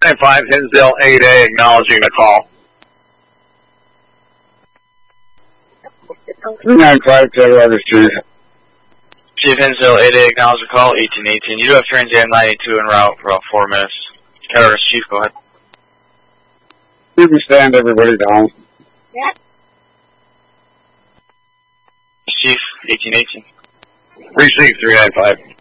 395 Hinsdale 8A, acknowledging the call. 395 Taylor Street. Chief Hinsdale 8A, acknowledge the call, 1818. You do have Trans Am 92 en route for about 4 minutes. Category Chief, go ahead. You can stand everybody down. Yeah. Chief, 1818. Received 395.